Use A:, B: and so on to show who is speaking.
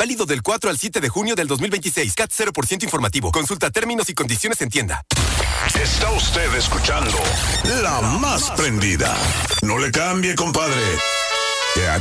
A: Válido del 4 al 7 de junio del 2026. CAT 0% informativo. Consulta términos y condiciones en tienda.
B: Está usted escuchando La Más Prendida. No le cambie, compadre.